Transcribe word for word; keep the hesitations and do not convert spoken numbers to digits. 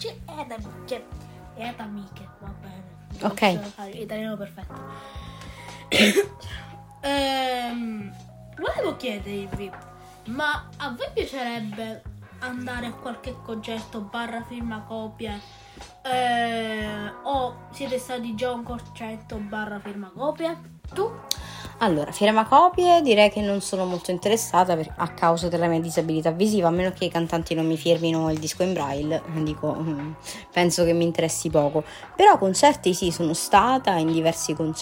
amiche ed amiche ed amiche, va bene. Ok. Italiano perfetto. ehm, volevo chiedervi, ma a voi piacerebbe andare a qualche concerto barra firmacopie eh, o siete stati già a un concerto barra firmacopie? Tu? Allora, firmacopie direi che non sono molto interessata per, a causa della mia disabilità visiva, a meno che i cantanti non mi firmino il disco in braille, dico, mm, penso che mi interessi poco. Però concerti sì, sono stata in diversi concerti.